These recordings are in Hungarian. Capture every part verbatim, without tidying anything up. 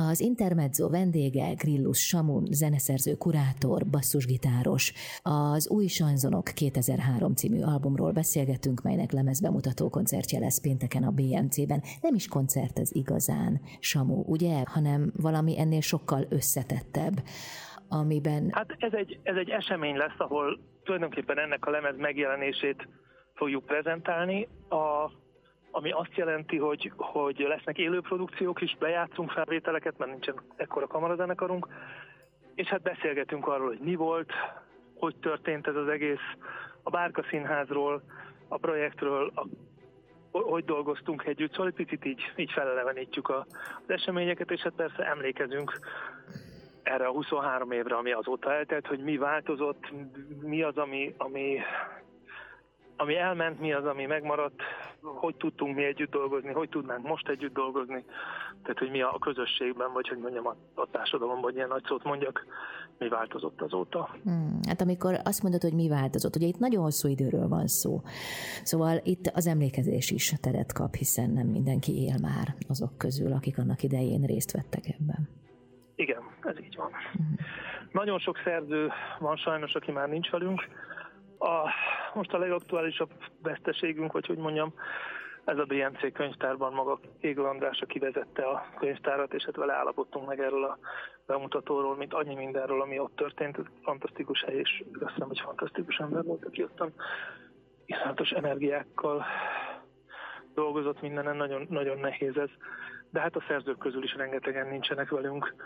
Az Intermezzo vendége Grillus Samu, zeneszerző, kurátor, basszusgitáros. Az Új Sanzonok kétezer-három című albumról beszélgetünk, melynek lemezbemutató koncertje lesz pénteken a bé em cében. Nem is koncert ez igazán, Samu, ugye? Hanem valami ennél sokkal összetettebb, amiben... Hát ez egy, ez egy esemény lesz, ahol tulajdonképpen ennek a lemez megjelenését fogjuk prezentálni, a, ami azt jelenti, hogy, hogy lesznek élőprodukciók is, bejátszunk felvételeket, mert nincsen ekkora kamarazenekarunk, és hát beszélgetünk arról, hogy mi volt, hogy történt ez az egész, a Bárka Színházról, a projektről, a, hogy dolgoztunk együtt, szóval egy picit így, így felelevenítjük a, az eseményeket, és hát persze emlékezünk erre a huszonhárom évre, ami azóta eltelt, hogy mi változott, mi az, ami, ami, ami elment, mi az, ami megmaradt, hogy tudtunk mi együtt dolgozni, hogy tudnánk most együtt dolgozni, tehát hogy mi a közösségben, vagy hogy mondjam a, a társadalomban, hogy ilyen nagy szót mondjak, mi változott azóta. Hmm, hát amikor azt mondod, hogy mi változott, ugye itt nagyon hosszú időről van szó, szóval itt az emlékezés is teret kap, hiszen nem mindenki él már azok közül, akik annak idején részt vettek ebben. Igen, ez így van. Uh-huh. Nagyon sok szerző van sajnos, aki már nincs velünk. A, most a legaktuálisabb veszteségünk, vagy hogy mondjam, ez a bé em cé könyvtárban maga Égő András, aki vezette a könyvtárat, és hát vele állapodtunk meg erről a bemutatóról, mint annyi mindenről, ami ott történt. Ez fantasztikus hely, és azt hiszem, hogy fantasztikus ember volt, aki ottan iszonyatos energiákkal dolgozott mindenen, nagyon, nagyon nehéz ez. De hát a szerzők közül is rengetegen nincsenek velünk.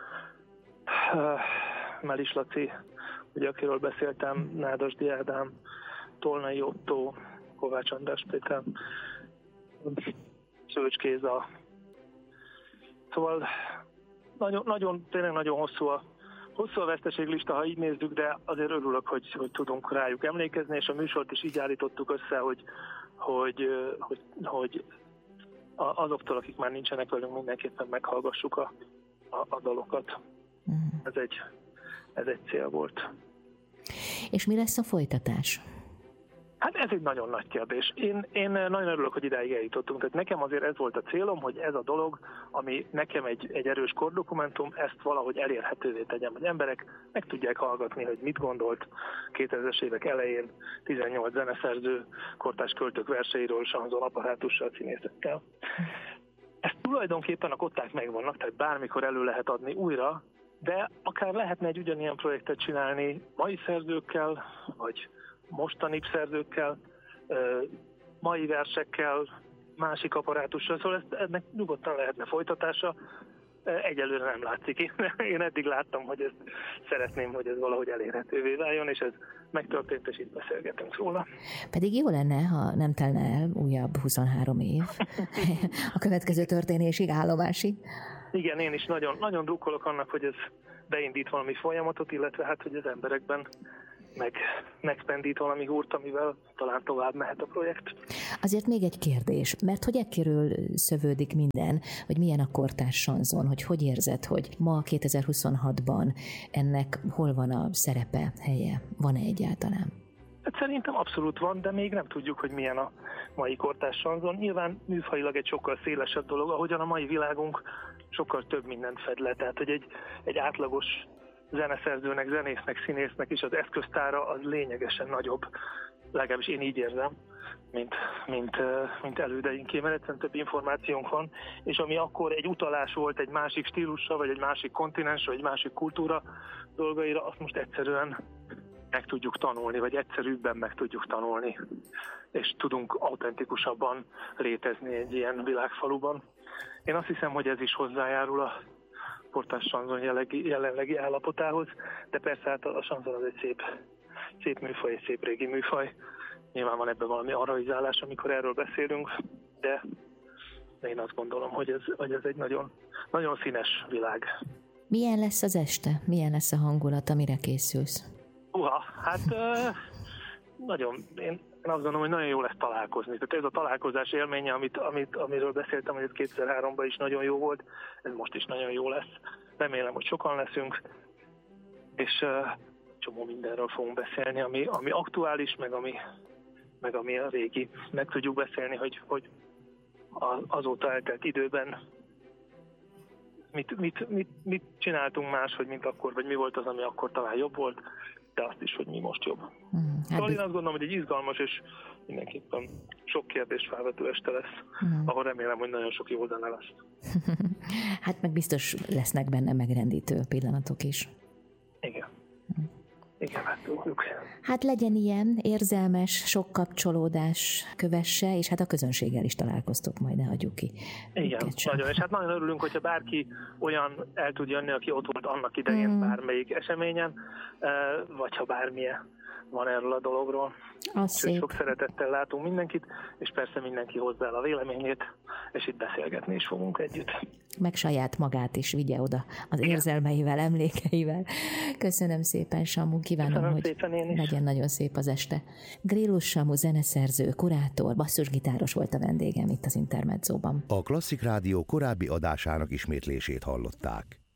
Melis Laci, ugye, akiről beszéltem, Nádasdy Ádám, Tolnai Ottó, Kovács András Péter, Szőcs Géza. Szóval nagyon, nagyon, tényleg nagyon hosszú a, hosszú a veszteséglista, ha így nézzük, de azért örülök, hogy, hogy tudunk rájuk emlékezni, és a műsort is így állítottuk össze, hogy, hogy, hogy, hogy azoktól, akik már nincsenek velünk, mindenképpen meghallgassuk a, a, a dalokat. Mm. Ez egy, ez egy cél volt. És mi lesz a folytatás? Hát ez egy nagyon nagy kérdés. Én, én nagyon örülök, hogy idáig eljutottunk. Tehát nekem azért ez volt a célom, hogy ez a dolog, ami nekem egy, egy erős kordokumentum, ezt valahogy elérhetővé tegyem, hogy emberek meg tudják hallgatni, hogy mit gondolt kétezres évek elején tizennyolc zeneszerző, kortárs költők verseiről, sanzon apparátussal, színészekkel. Ez tulajdonképpen a kották megvannak, tehát bármikor elő lehet adni újra, de akár lehetne egy ugyanilyen projektet csinálni mai szerzőkkel, vagy mostani szerzőkkel, mai versekkel, másik apparátussal, szóval ezt, ennek nyugodtan lehetne folytatása. Egyelőre nem látszik. Én, én eddig láttam, hogy ezt szeretném, hogy ez valahogy elérhetővé váljon, és ez megtörtént, és itt beszélgetünk róla. Pedig jó lenne, ha nem telne el újabb huszonhárom év a következő történésig, állomásig. Igen, én is nagyon, nagyon drukkolok annak, hogy ez beindít valami folyamatot, illetve hát, hogy az emberekben meg megpendít valami húrt, amivel talán tovább mehet a projekt. Azért még egy kérdés, mert hogy ekkéről szövődik minden, hogy milyen a kortárs sanzon, hogy hogy érzed, hogy ma kétezer-huszonhatban ennek hol van a szerepe, helye, van-e egyáltalán? Hát szerintem abszolút van, de még nem tudjuk, hogy milyen a mai kortárs sanzon. Nyilván műfajilag egy sokkal szélesebb dolog, ahogyan a mai világunk sokkal több mindent fed le, tehát hogy egy, egy átlagos zeneszerzőnek, zenésznek, színésznek is az eszköztára az lényegesen nagyobb, legalábbis én így érzem, mint, mint, mint elődeinké, mert egyszerűen több információnk van, és ami akkor egy utalás volt egy másik stílusra, vagy egy másik kontinensre, vagy egy másik kultúra dolgaira, azt most egyszerűen meg tudjuk tanulni, vagy egyszerűbben meg tudjuk tanulni, és tudunk autentikusabban létezni egy ilyen világfaluban. Én azt hiszem, hogy ez is hozzájárul a kortárs sanzon jelenlegi, jelenlegi állapotához, de persze hát a sanzon az egy szép, szép műfaj, egy szép régi műfaj. Nyilván van ebben valami arraizálás, amikor erről beszélünk, de én azt gondolom, hogy ez, hogy ez egy nagyon, nagyon színes világ. Milyen lesz az este? Milyen lesz a hangulat, amire készülsz? Uha, hát nagyon, én, én azt gondolom, hogy nagyon jó lesz találkozni. Tehát ez a találkozás élménye, amit, amit, amiről beszéltem, hogy ez kétezer-háromban is nagyon jó volt, ez most is nagyon jó lesz. Remélem, hogy sokan leszünk, és uh, csomó mindenről fogunk beszélni, ami, ami aktuális, meg ami, meg ami a régi. Meg tudjuk beszélni, hogy, hogy azóta eltelt időben mit, mit, mit, mit csináltunk máshogy, mint akkor, vagy mi volt az, ami akkor talán jobb volt, de azt is, hogy mi most jobb. Mm, hát szóval én azt gondolom, hogy egy izgalmas és mindenképpen sok kérdés felvető este lesz, mm. ahol remélem, hogy nagyon sok jó zene lesz. Hát meg biztos lesznek benne megrendítő pillanatok is. Igen. Mm. Igen, hát tudjuk. Hát legyen ilyen, érzelmes, sok kapcsolódás kövesse, és hát a közönséggel is találkoztok, majd ne hagyjuk ki. Igen, nagyon, és hát nagyon örülünk, hogyha bárki olyan el tud jönni, aki ott volt annak idején mm. bármelyik eseményen, vagy ha bármilyen van erről a dologról. Sok szeretettel látunk mindenkit, és persze mindenki hozzá el a véleményét, és itt beszélgetni is fogunk együtt. Meg saját magát is vigye oda az érzelmeivel, emlékeivel. Köszönöm szépen, Samu, kívánom, Köszönöm hogy szépen, legyen nagyon szép az este. Grillus Samu zeneszerző, kurátor, basszusgitáros volt a vendégem itt az Intermedzóban. A Klasszik Rádió korábbi adásának ismétlését hallották.